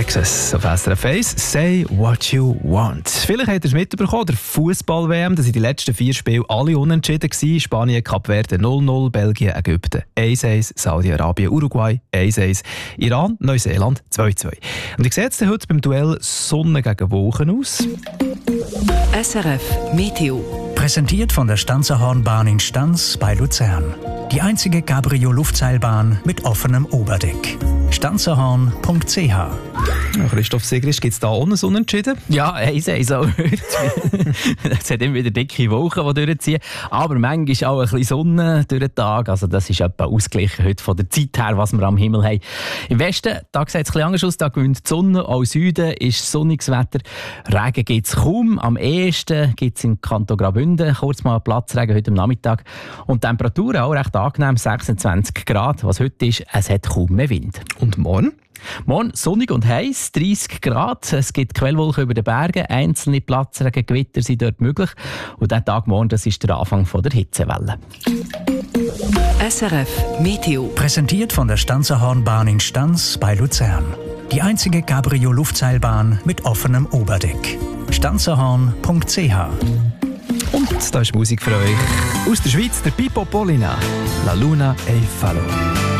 Texas auf SRF 1. Say what you want. Vielleicht habt ihr es mitbekommen, der Fußball-WM, da sind die letzten 4 Spiele alle unentschieden gewesen. Spanien, Kap Verde 0-0, Belgien, Ägypten 1-1, Saudi-Arabien, Uruguay 1-1, Iran, Neuseeland 2-2. Und wie sieht es denn heute beim Duell Sonne gegen Wolken aus? SRF Meteo. Präsentiert von der Stanzerhornbahn in Stanz bei Luzern. Die einzige Cabrio-Luftseilbahn mit offenem Oberdeck. stanzerhorn.ch. Christoph Sigrist, gibt es da auch ein Unentschieden? Ja, 1-1 auch heute. Es hat immer wieder dicke Wolken, die durchziehen. Aber manchmal auch ein bisschen Sonne durch den Tag. Also das ist etwa ausgeglichen heute von der Zeit her, was wir am Himmel haben. Im Westen, da sieht es ein bisschen anders aus. Da gewinnt die Sonne. Auch im Süden ist sonniges Wetter. Regen gibt es kaum. Am ehesten gibt es in Kanton Graubünden kurz mal Platzregen heute am Nachmittag. Und die Temperaturen auch recht angenehm, 26 Grad. Was heute ist, es hat kaum mehr Wind. Und morgen? Morgen sonnig und heiß, 30 Grad. Es gibt Quellwolken über den Bergen. Einzelne Platzregen, Gewitter sind dort möglich. Und der Tag morgen, das ist der Anfang der Hitzewelle. SRF Meteo. Präsentiert von der Stanzerhornbahn in Stanz bei Luzern. Die einzige Cabrio-Luftseilbahn mit offenem Oberdeck. stanzerhorn.ch. Und da ist Musik für euch aus der Schweiz, der Pippo Polina, La Luna e il Faro.